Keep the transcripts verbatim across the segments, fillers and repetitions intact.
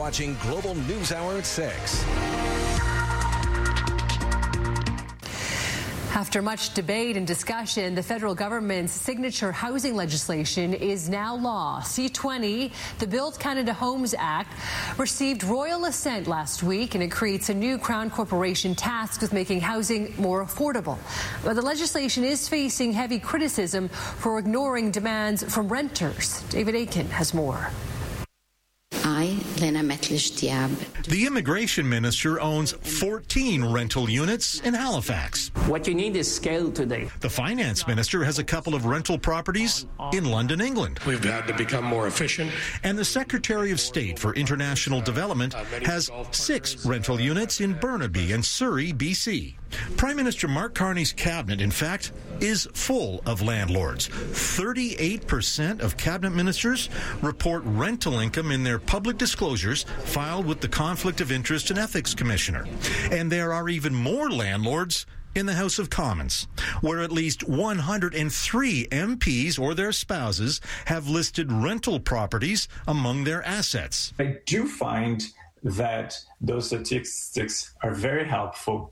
watching Global News Hour at six. After much debate and discussion, the federal government's signature housing legislation is now law. C twenty, the Build Canada Homes Act, received royal assent last week, and it creates a new Crown Corporation tasked with making housing more affordable. But the legislation is facing heavy criticism for ignoring demands from renters. David Akin has more. I, Lena Metlish-Diab. The immigration minister owns fourteen rental units in Halifax. What you need is scale today. The finance minister has a couple of rental properties in London, England. We've had to become more efficient. And the Secretary of State for International Development has six rental units in Burnaby and Surrey, B C. Prime Minister Mark Carney's cabinet, in fact, is full of landlords. thirty-eight percent of cabinet ministers report rental income in their public disclosures filed with the Conflict of Interest and Ethics Commissioner. And there are even more landlords in the House of Commons, where at least one hundred three M Ps or their spouses have listed rental properties among their assets. I do find that those statistics are very helpful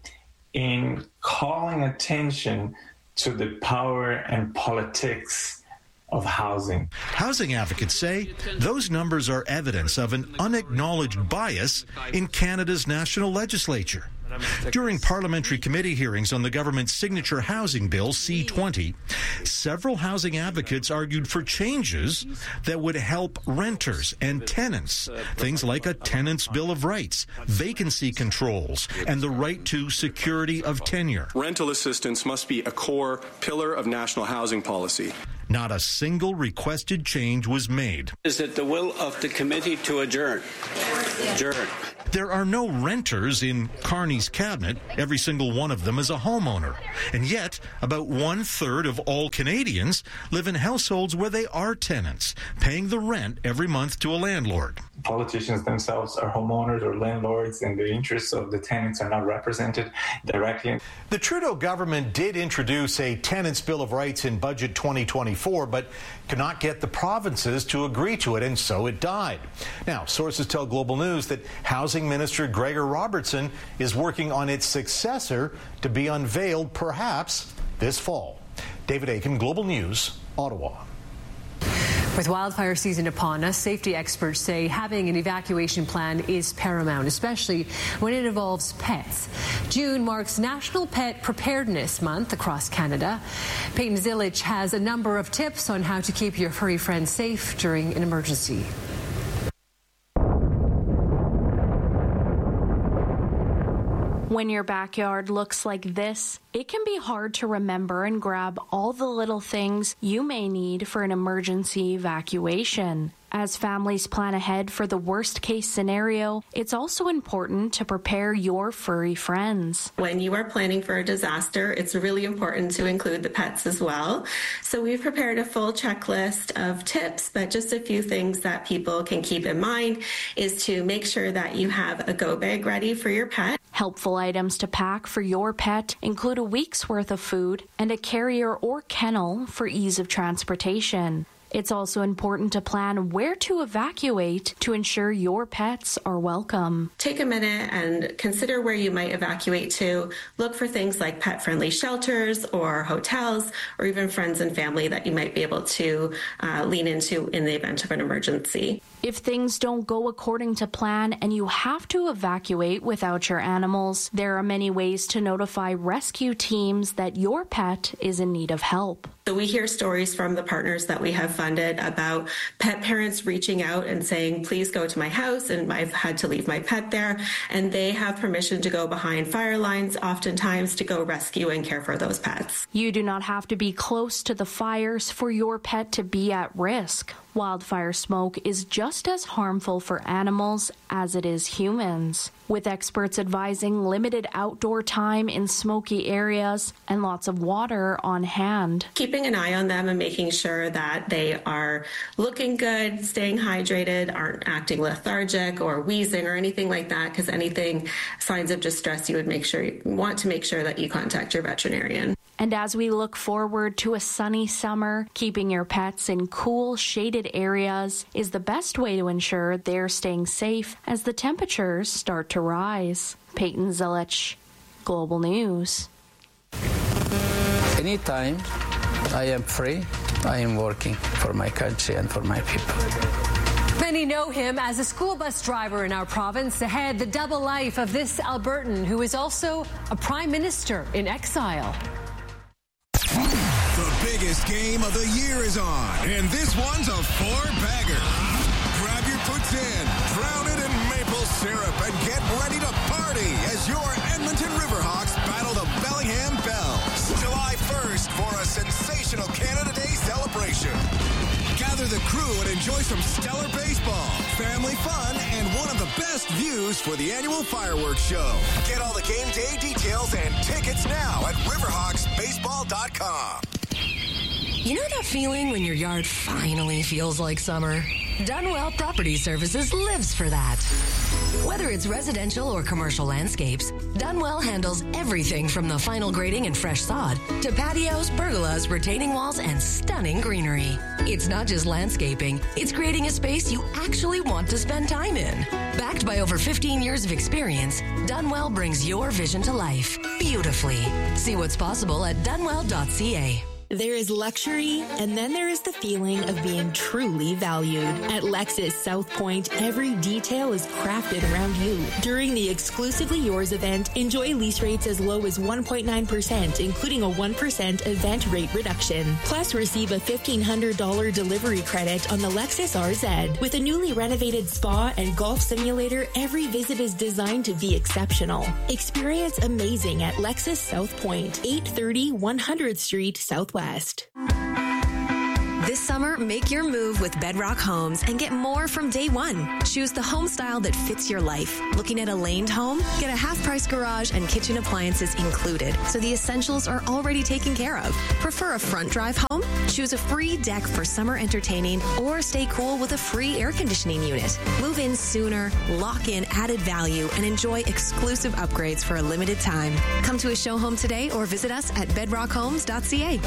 in calling attention to the power and politics of housing. Housing advocates say those numbers are evidence of an unacknowledged bias in Canada's national legislature. During parliamentary committee hearings on the government's signature housing bill, C twenty, several housing advocates argued for changes that would help renters and tenants. Things like a tenant's bill of rights, vacancy controls, and the right to security of tenure. Rental assistance must be a core pillar of national housing policy. Not a single requested change was made. Is it the will of the committee to adjourn? Adjourn. There are no renters in Carney's cabinet. Every single one of them is a homeowner. And yet, about one-third of all Canadians live in households where they are tenants, paying the rent every month to a landlord. Politicians themselves are homeowners or landlords, and the interests of the tenants are not represented directly. The Trudeau government did introduce a tenants' bill of rights in Budget twenty twenty-four, but could not get the provinces to agree to it, and so it died. Now, sources tell Global News that Housing Minister Gregor Robertson is working on its successor to be unveiled perhaps this fall. David Akin, Global News, Ottawa. With wildfire season upon us, safety experts say having an evacuation plan is paramount, especially when it involves pets. June marks National Pet Preparedness Month across Canada. Peyton Zilich has a number of tips on how to keep your furry friends safe during an emergency. When your backyard looks like this, it can be hard to remember and grab all the little things you may need for an emergency evacuation. As families plan ahead for the worst-case scenario, it's also important to prepare your furry friends. When you are planning for a disaster, it's really important to include the pets as well. So we've prepared a full checklist of tips, but just a few things that people can keep in mind is to make sure that you have a go bag ready for your pet. Helpful items to pack for your pet include a week's worth of food and a carrier or kennel for ease of transportation. It's also important to plan where to evacuate to ensure your pets are welcome. Take a minute and consider where you might evacuate to. Look for things like pet-friendly shelters or hotels, or even friends and family that you might be able to uh, lean into in the event of an emergency. If things don't go according to plan and you have to evacuate without your animals, there are many ways to notify rescue teams that your pet is in need of help. So we hear stories from the partners that we have funded about pet parents reaching out and saying, please go to my house, and I've had to leave my pet there. And they have permission to go behind fire lines, oftentimes to go rescue and care for those pets. You do not have to be close to the fires for your pet to be at risk. Wildfire smoke is just as harmful for animals as it is humans, with experts advising limited outdoor time in smoky areas and lots of water on hand. Keeping an eye on them and making sure that they are looking good, staying hydrated, aren't acting lethargic or wheezing or anything like that, because anything, signs of distress, you would make sure you want to make sure that you contact your veterinarian. And as we look forward to a sunny summer, keeping your pets in cool, shaded areas is the best way to ensure they're staying safe as the temperatures start to rise. Peyton Zilich, Global News. Anytime I am free, I am working for my country and for my people. Many know him as a school bus driver in our province. Ahead, the double life of this Albertan who is also a prime minister in exile. The biggest game of the year is on, and this one's a four-bagger. Grab your puts in, drown it in maple syrup, and get ready to party as your Edmonton Riverhawks battle the Bellingham Bells. July first for a sensational Canada Day celebration. Gather the crew and enjoy some stellar baseball, family fun, and one of the best views for the annual fireworks show. Get all the game day details and tickets now at riverhawks baseball dot com. You know that feeling when your yard finally feels like summer? Dunwell Property Services lives for that. Whether it's residential or commercial landscapes, Dunwell handles everything from the final grading and fresh sod to patios, pergolas, retaining walls, and stunning greenery. It's not just landscaping, it's creating a space you actually want to spend time in. Backed by over fifteen years of experience, Dunwell brings your vision to life beautifully. See what's possible at dunwell dot c a. There is luxury, and then there is the feeling of being truly valued. At Lexus South Point, every detail is crafted around you. During the Exclusively Yours event, enjoy lease rates as low as one point nine percent, including a one percent event rate reduction. Plus, receive a fifteen hundred dollars delivery credit on the Lexus R Z. With a newly renovated spa and golf simulator, every visit is designed to be exceptional. Experience amazing at Lexus South Point, eight thirty one hundredth Street Southwest. This summer, make your move with Bedrock Homes and get more from day one. Choose the home style that fits your life. Looking at a laned home? Get a half-price garage and kitchen appliances included, so the essentials are already taken care of. Prefer a front drive home? Choose a free deck for summer entertaining or stay cool with a free air conditioning unit. Move in sooner, lock in added value, and enjoy exclusive upgrades for a limited time. Come to a show home today or visit us at bedrock homes dot c a.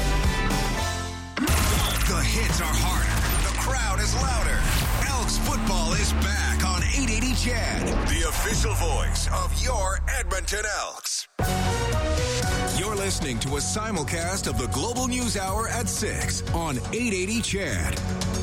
The hits are harder. The crowd is louder. Elks football is back on eight eighty C H E D, the official voice of your Edmonton Elks. You're listening to a simulcast of the Global News Hour at six on eight eighty C H E D.